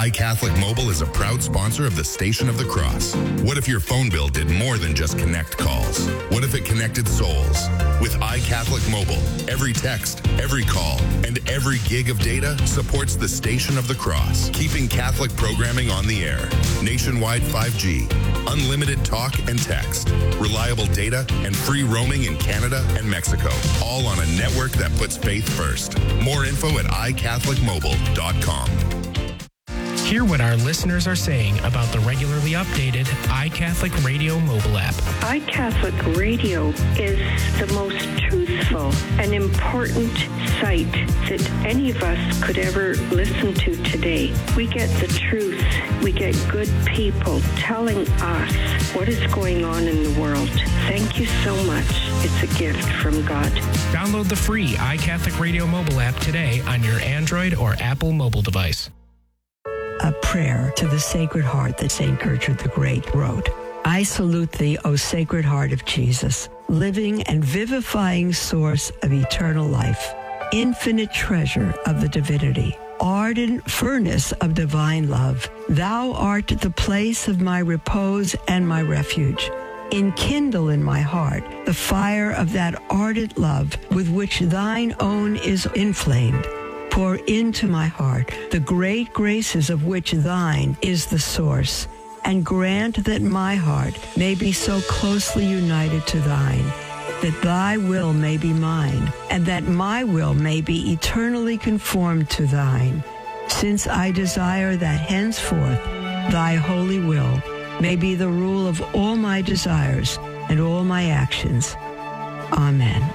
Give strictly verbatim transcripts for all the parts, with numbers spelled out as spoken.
iCatholic Mobile is a proud sponsor of the Station of the Cross. What if your phone bill did more than just connect calls? What if it connected souls? With iCatholic Mobile, every text, every call, and every gig of data supports the Station of the Cross, keeping Catholic programming on the air. Nationwide five G, unlimited talk and text, reliable data, and free roaming in Canada and Mexico, all on a network that puts faith first. More info at i catholic mobile dot com. Hear what our listeners are saying about the regularly updated iCatholic Radio mobile app. iCatholic Radio is the most truthful and important site that any of us could ever listen to today. We get the truth. We get good people telling us what is going on in the world. Thank you so much. It's a gift from God. Download the free iCatholic Radio mobile app today on your Android or Apple mobile device. A prayer to the Sacred Heart that Saint Gertrude the Great wrote. I salute thee, O Sacred Heart of Jesus, living and vivifying source of eternal life, infinite treasure of the divinity, ardent furnace of divine love. Thou art the place of my repose and my refuge. Enkindle in my heart the fire of that ardent love with which thine own is inflamed. Pour into my heart the great graces of which thine is the source, and grant that my heart may be so closely united to thine, that thy will may be mine, and that my will may be eternally conformed to thine, since I desire that henceforth thy holy will may be the rule of all my desires and all my actions. Amen.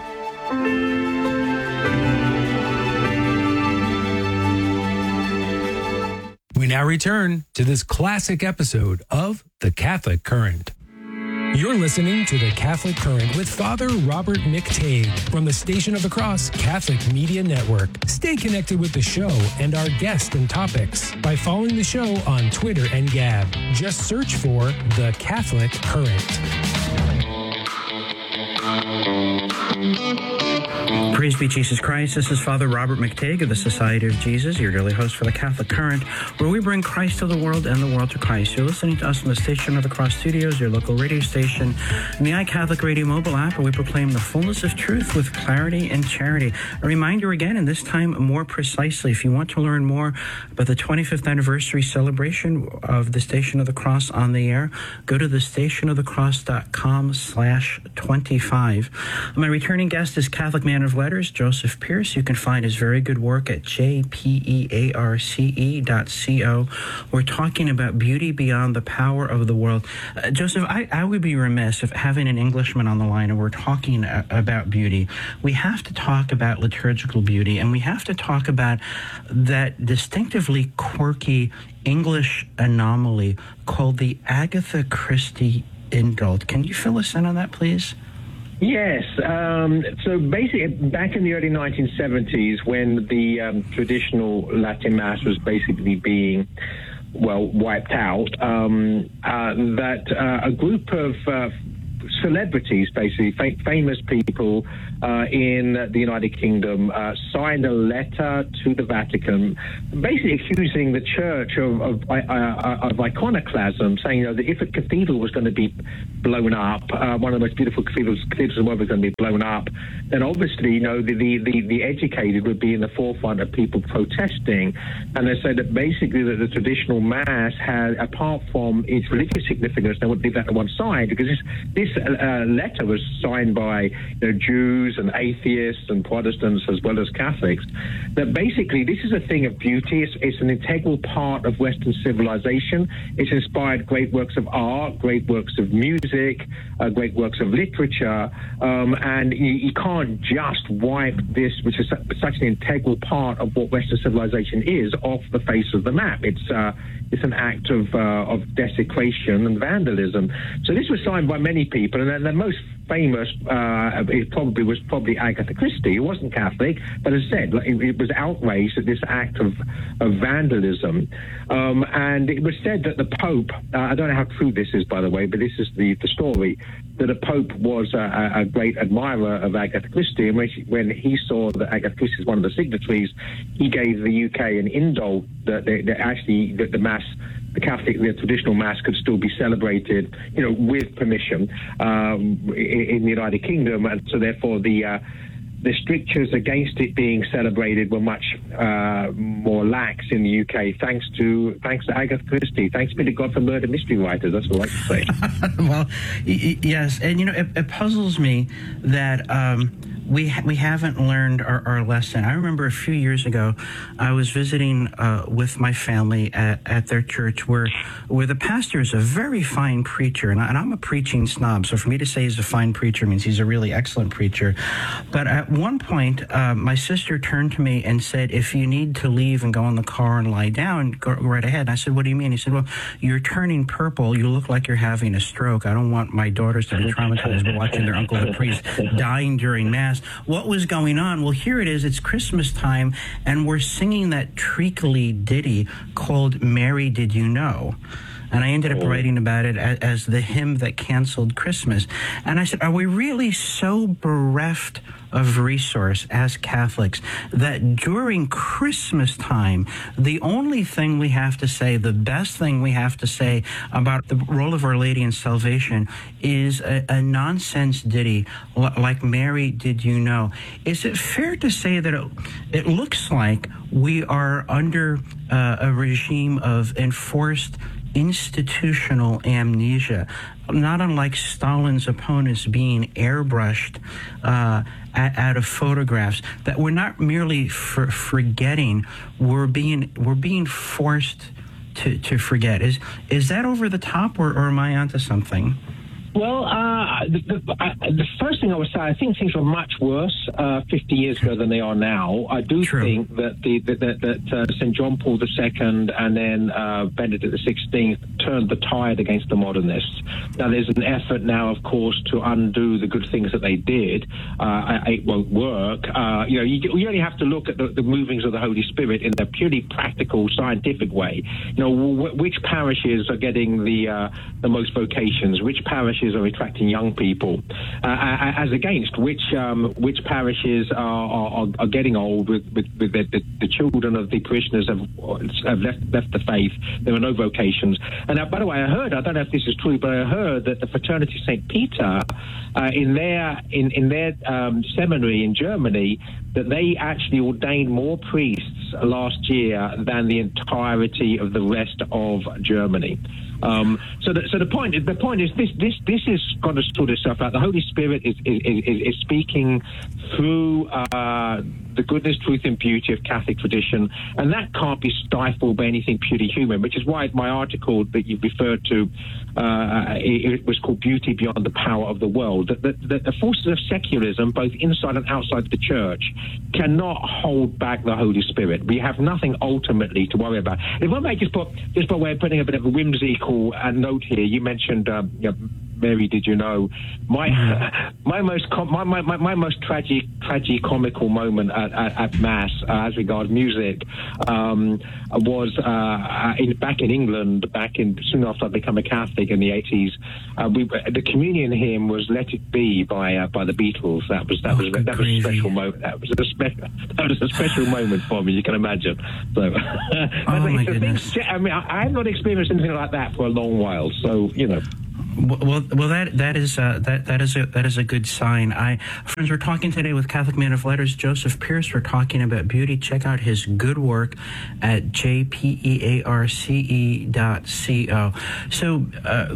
We now return to this classic episode of The Catholic Current. You're listening to The Catholic Current with Father Robert McTague from the Station of the Cross Catholic Media Network. Stay connected with the show and our guests and topics by following the show on Twitter and Gab. Just search for The Catholic Current. Praise be Jesus Christ. This is Father Robert McTague of the Society of Jesus, your daily host for the Catholic Current, where we bring Christ to the world and the world to Christ. You're listening to us in the Station of the Cross Studios, your local radio station, and the iCatholic Radio mobile app, where we proclaim the fullness of truth with clarity and charity. A reminder again, and this time more precisely, if you want to learn more about the twenty-fifth anniversary celebration of the Station of the Cross on the air, go to the station of the cross dot com slash twenty-five. My returning guest is Catholic man of letters, Joseph Pearce. You can find his very good work at j p e a r c e dot co. We're talking about beauty beyond the power of the world. Uh, Joseph, I, I would be remiss if having an Englishman on the line and we're talking a, about beauty. We have to talk about liturgical beauty, and we have to talk about that distinctively quirky English anomaly called the Agatha Christie indult. Can you fill us in on that, please? Yes. Um, so basically, back in the early nineteen seventies, when the um, traditional Latin Mass was basically being, well, wiped out, um, uh, that uh, a group of uh, celebrities, basically fa- famous people uh, in the United Kingdom, uh, signed a letter to the Vatican, basically accusing the Church of, of, uh, of iconoclasm, saying, you know, that if a cathedral was going to be blown up, uh, one of the most beautiful cathedrals, cathedrals in the world was going to be blown up, then obviously, you know, the, the, the, the educated would be in the forefront of people protesting. And they said that basically that the traditional Mass had, apart from its religious significance, they would leave that to one side, because this, this uh, letter was signed by, you know, Jews and atheists and Protestants as well as Catholics, that basically this is a thing of beauty. It's, it's an integral part of Western civilization. It's inspired great works of art, great works of music, uh, great works of literature, um, and you, you can't just wipe this, which is such an integral part of what Western civilization is, off the face of the map. It's uh, it's an act of uh, of desecration and vandalism. So this was signed by many people, and the most famous uh, it probably was probably Agatha Christie, who wasn't Catholic, but as I said, it, it was outraged at this act of, of vandalism. Um, and it was said that the Pope, uh, I don't know how true this is, by the way, but this is the, the story, that a pope was a, a great admirer of Agatha Christie, and when, she, when he saw that Agatha Christie was one of the signatories, he gave the U K an indult that, they, that actually that the Mass, the Catholic, the traditional Mass could still be celebrated, you know, with permission um, in, in the United Kingdom, and so therefore the uh, the strictures against it being celebrated were much uh, more lax in the U K, thanks to thanks to Agatha Christie. Thanks be to God for murder mystery writers. That's what I like to say. Well, y- yes, and you know, it, it puzzles me that um, we ha- we haven't learned our, our lesson. I remember a few years ago, I was visiting uh, with my family at, at their church, where where the pastor is a very fine preacher, and, I, and I'm a preaching snob. So for me to say he's a fine preacher means he's a really excellent preacher. But at one point, uh, my sister turned to me and said, "If you need to leave and go in the car and lie down, go right ahead." And I said, "What do you mean?" He said, "Well, you're turning purple. You look like you're having a stroke. I don't want my daughters to be traumatized by watching their uncle the priest dying during Mass." What was going on? Well, here it is. It's Christmas time, and we're singing that treacly ditty called "Mary, Did You Know?" And I ended up writing about it as, as the hymn that canceled Christmas. And I said, are we really so bereft of resource as Catholics that during Christmas time, the only thing we have to say, the best thing we have to say about the role of Our Lady in salvation is a, a nonsense ditty like "Mary, Did You Know?" Is it fair to say that it, it looks like we are under uh, a regime of enforced institutional amnesia, not unlike Stalin's opponents being airbrushed uh, out of photographs, that we're not merely for forgetting, we're being we're being forced to, to forget. Is is that over the top, or, or am I onto something? Well, uh, the, the, uh, the first thing I would say, I think things were much worse uh, fifty years ago than they are now. I do True. think that the that, that, that uh, Saint John Paul the Second and then uh, Benedict the Sixteenth turned the tide against the modernists. Now, there's an effort now, of course, to undo the good things that they did. Uh, it won't work. Uh, you know, you, you only have to look at the, the movings of the Holy Spirit in a purely practical, scientific way. You know, w- which parishes are getting the uh, the most vocations? Which parishes are attracting young people, uh, as against which um, which parishes are, are, are getting old with, with, with the, the, the children of the parishioners have, have left, left the faith. There are no vocations. And uh, by the way, I heard, I don't know if this is true, but I heard that the Fraternity Saint Peter, uh, in their in, in their um, seminary in Germany, that they actually ordained more priests last year than the entirety of the rest of Germany. Um, so, the, so the point, the point is this: this, this is going to sort itself out. The Holy Spirit is is, is, is speaking through uh, the goodness, truth, and beauty of Catholic tradition, and that can't be stifled by anything purely human. Which is why my article that you referred to, uh, it, it was called "Beauty Beyond the Power of the World." That the, the, the forces of secularism, both inside and outside the Church, cannot hold back the Holy Spirit. We have nothing ultimately to worry about. If I may just put, just by way of putting a bit of a whimsical a note here, you mentioned um, you know, Mary, did you know? My my most com- my, my my most tragic tragic comical moment at, at, at Mass uh, as regards music um, was uh, in, back in England, back in soon after I became a Catholic in the eighties. Uh, we, the communion hymn was "Let It Be" by uh, by the Beatles. That was that oh, was that was a special moment. That was a special that was a special moment for me. You can imagine. So, oh my goodness. Things, I mean, I, I have not experienced anything like that for a long while. So you know. Well, well, that that is uh, that that is a that is a good sign. I friends, we're talking today with Catholic man of letters Joseph Pearce. We're talking about beauty. Check out his good work at j p e a r c e dot co. So. Uh,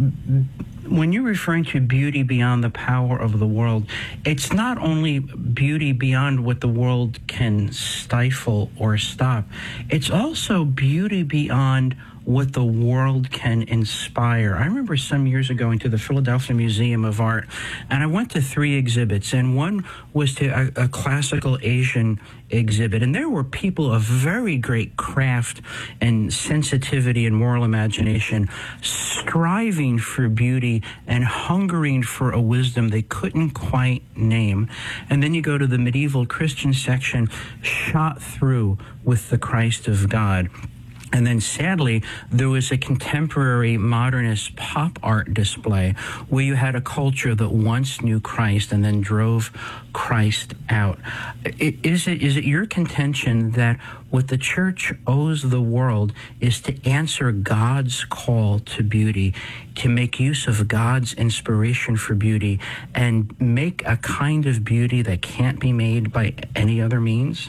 When you're referring to beauty beyond the power of the world, it's not only beauty beyond what the world can stifle or stop. It's also beauty beyond what the world can inspire. I remember some years ago going to the Philadelphia Museum of Art, and I went to three exhibits, and one was to a, a classical Asian exhibit, and there were people of very great craft and sensitivity and moral imagination striving for beauty and hungering for a wisdom they couldn't quite name. And then you go to the medieval Christian section, shot through with the Christ of God. And then, sadly, there was a contemporary modernist pop art display where you had a culture that once knew Christ and then drove Christ out. Is it is it your contention that what the church owes the world is to answer God's call to beauty, to make use of God's inspiration for beauty, and make a kind of beauty that can't be made by any other means?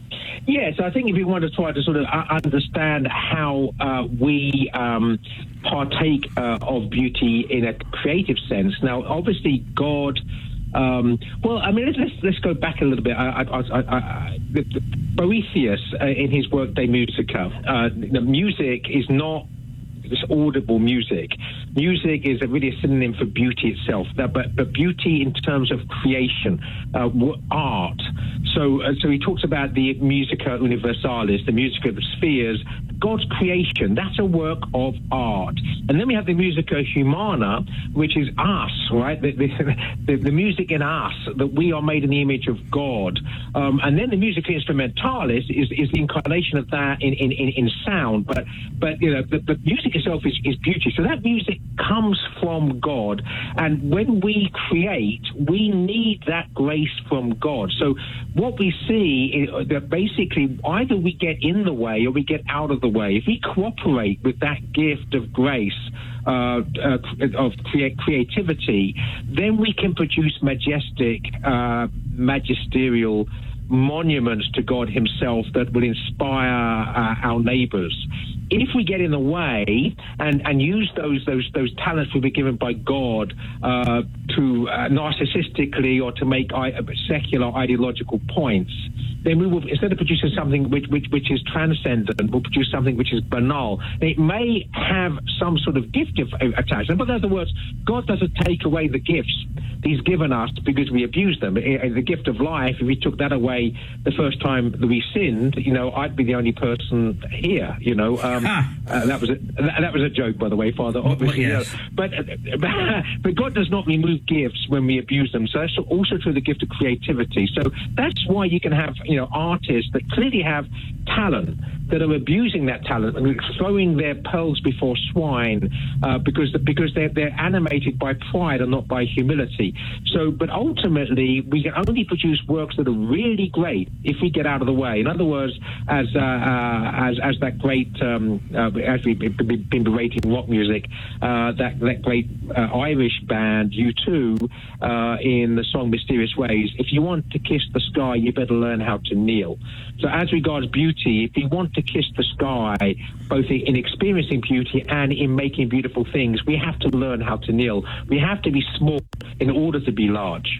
Yes, I think if you want to try to sort of understand how uh, we um, partake uh, of beauty in a creative sense. Now, obviously, God. Um, well, I mean, let's let's, let's go back a little bit. I, I, I, I, the, the Boethius, uh, in his work De Musica, uh, the music is not this audible music. Music is a really a synonym for beauty itself, but but beauty in terms of creation, uh, art. So uh, so he talks about the Musica Universalis, the music of the spheres, God's creation. That's a work of art. And then we have the Musica Humana, which is us, right? The, the, the, the music in us, that we are made in the image of God. Um, and then the Musica Instrumentalis is, is the incarnation of that in, in, in, in sound. But, but you know, the, the music itself is, is beauty. So that music comes from God. And when we create, we need that grace from God. So what we see is that basically either we get in the way or we get out of the way. If we cooperate with that gift of grace, uh, uh, of create creativity, then we can produce majestic, uh, magisterial monuments to God himself that will inspire uh, our neighbors. If we get in the way and, and use those those those talents we've been given by God uh, to uh, narcissistically or to make I- secular ideological points, then we will, instead of producing something which, which which is transcendent, we'll produce something which is banal. It may have some sort of gift attached, but in other words, God doesn't take away the gifts he's given us because we abuse them. The gift of life, if we took that away the first time that we sinned, you know, I'd be the only person here, you know. Um, ah. uh, that was a, that, that was a joke, by the way, Father, obviously. Well, yes. You know, but, uh, but God does not remove gifts when we abuse them. So that's also through the gift of creativity. So that's why you can have, you know, artists that clearly have talent that are abusing that talent and throwing their pearls before swine uh, because because they're they're animated by pride and not by humility. So, but ultimately, we can only produce works that are really great if we get out of the way. In other words, as uh, uh, as as that great um, uh, as we've been berating rock music, uh, that that great uh, Irish band U two uh, in the song "Mysterious Ways." If you want to kiss the sky, you better learn how to kneel. So, as regards beauty, if you want to kiss the sky, both in experiencing beauty and in making beautiful things, we have to learn how to kneel. We have to be small in order to be large.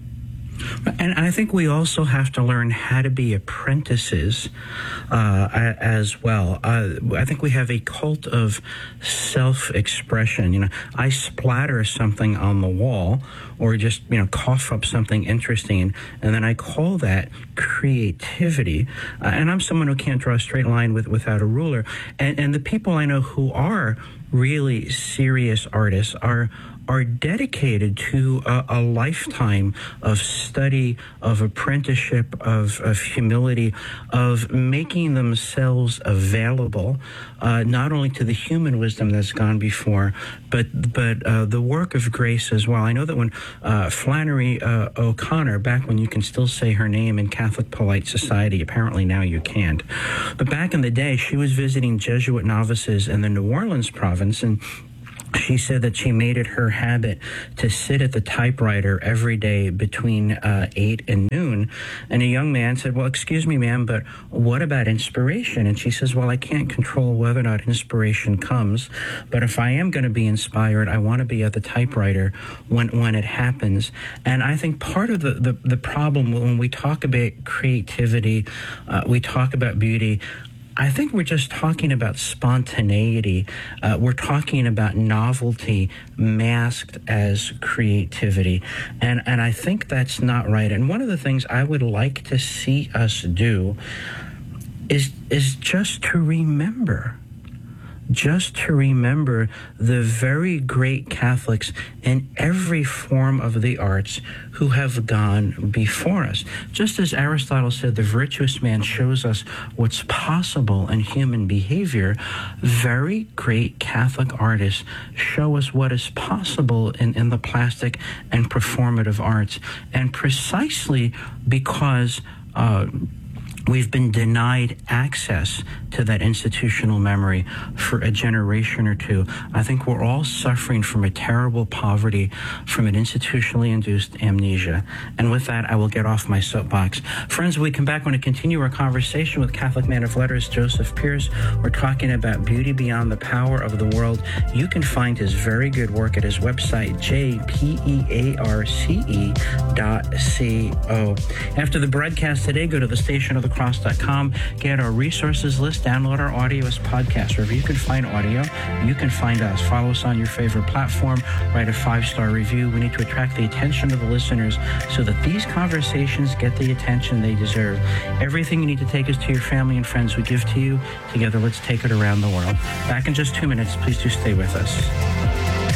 And I think we also have to learn how to be apprentices uh, as well. Uh, I think we have a cult of self-expression. You know, I splatter something on the wall or just, you know, cough up something interesting, and then I call that creativity. Uh, and I'm someone who can't draw a straight line with, without a ruler. And, and the people I know who are really serious artists are are dedicated to a, a lifetime of study, of apprenticeship, of, of humility, of making themselves available, uh, not only to the human wisdom that's gone before, but but uh, the work of grace as well. I know that when uh, Flannery uh, O'Connor, back when you can still say her name in Catholic Polite Society, apparently now you can't, but back in the day, she was visiting Jesuit novices in the New Orleans province, and she said that she made it her habit to sit at the typewriter every day between uh, eight and noon. And a young man said, well, excuse me, ma'am, but what about inspiration? And she says, well, I can't control whether or not inspiration comes, but if I am going to be inspired, I want to be at the typewriter when, when it happens. And I think part of the, the, the problem when we talk about creativity, uh, we talk about beauty, I think we're just talking about spontaneity. Uh, we're talking about novelty masked as creativity. And, and I think that's not right. And one of the things I would like to see us do is, is just to remember just to remember the very great Catholics in every form of the arts who have gone before us. Just as Aristotle said, the virtuous man shows us what's possible in human behavior, very great Catholic artists show us what is possible in, in the plastic and performative arts. And precisely because uh, we've been denied access to that institutional memory for a generation or two, I think we're all suffering from a terrible poverty, from an institutionally induced amnesia. And with that, I will get off my soapbox. Friends, when we come back, I want to continue our conversation with Catholic man of letters, Joseph Pearce. We're talking about Beauty Beyond the Power of the World. You can find his very good work at his website, j p e a r c e dot co. After the broadcast today, go to the station of the cross dot com, get our resources list, download our audio as podcast. Wherever you can find audio, you can find us. Follow us on your favorite platform. Write a five-star review. We need to attract the attention of the listeners so that these conversations get the attention they deserve. Everything you need to take us to your family and friends we give to you. Together, let's take it around the world. Back in just two minutes. Please do stay with us.